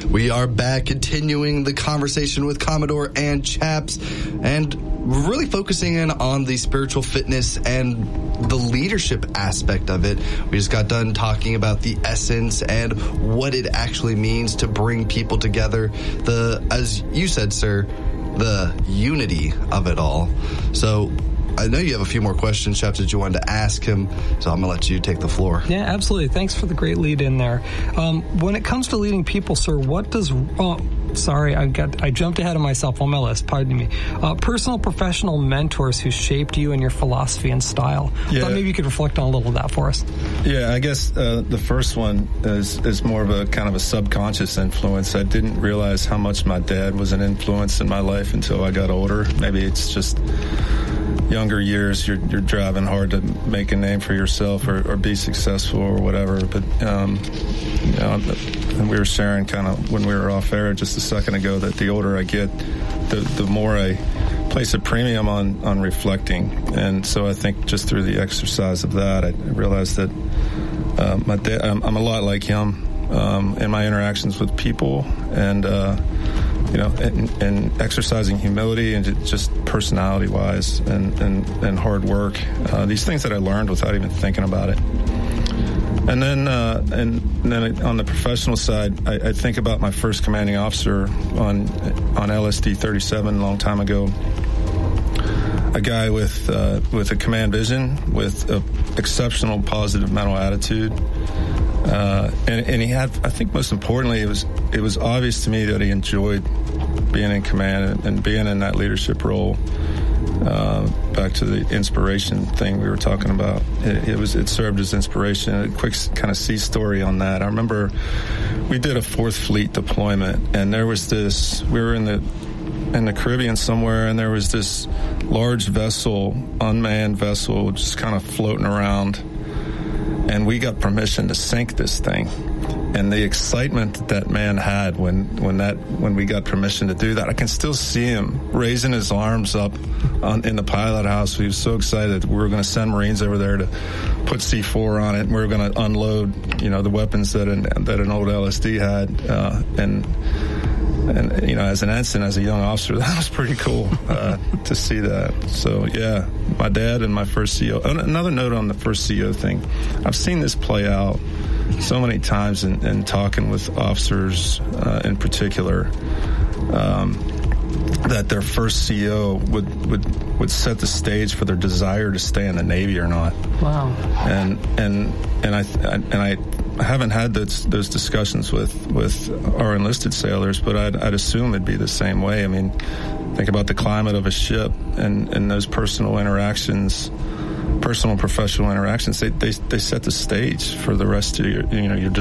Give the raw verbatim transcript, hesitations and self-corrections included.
We are back continuing the conversation with Commodore and Chaps, and really focusing in on the spiritual fitness and the leadership aspect of it. We just got done talking about the essence and what it actually means to bring people together. The, as you said, sir, the unity of it all. So I know you have a few more questions, Chaps, that you wanted to ask him, so I'm going to let you take the floor. Yeah, absolutely. Thanks for the great lead in there. Um, when it comes to leading people, sir, what does... Oh, sorry, I got I jumped ahead of myself on my list. Pardon me. Uh, personal, professional mentors who shaped you and your philosophy and style. Yeah. I thought maybe you could reflect on a little of that for us. Yeah, I guess uh, the first one is, is more of a kind of a subconscious influence. I didn't realize how much my dad was an influence in my life until I got older. Maybe it's just... younger years, you're you're driving hard to make a name for yourself or, or be successful or whatever. But um, you know, and we were sharing kind of when we were off air just a second ago that the older I get, the the more I place a premium on on reflecting. And so I think just through the exercise of that, I realized that uh, my dad, I'm, I'm a lot like him um, in my interactions with people, and. Uh, You know, and, and exercising humility and just personality-wise and, and, and hard work. Uh, these things that I learned without even thinking about it. And then, uh, and, and then on the professional side, I, I think about my first commanding officer on on L S D thirty-seven a long time ago. A guy with uh, with a command vision, with an exceptional positive mental attitude. Uh, and, and he had, I think most importantly, it was it was obvious to me that he enjoyed being in command and, and being in that leadership role. Uh, back to the inspiration thing we were talking about, it, it was it served as inspiration. A quick kind of sea story on that. I remember we did a Fourth Fleet deployment, and there was this. We were in the in the Caribbean somewhere, and there was this large vessel, unmanned vessel, just kind of floating around. And we got permission to sink this thing. And the excitement that that man had when, when that when we got permission to do that, I can still see him raising his arms up on, in the pilot house. He was so excited. We were going to send Marines over there to put C four on it, and we were going to unload, you know, the weapons that an, that an old L S D had. Uh, and and you know, as an ensign, as a young officer, that was pretty cool uh, to see that. So yeah, my dad and my first C O. Another note on the first C O thing. I've seen this play out so many times in, in talking with officers uh, in particular, um, that their first C O would, would would set the stage for their desire to stay in the Navy or not. Wow. And and and I and I haven't had those, those discussions with, with our enlisted sailors, but I'd, I'd assume it'd be the same way. I mean, think about the climate of a ship and, and those personal interactions. Personal professional interactions, they, they they set the stage for the rest of your, you know, your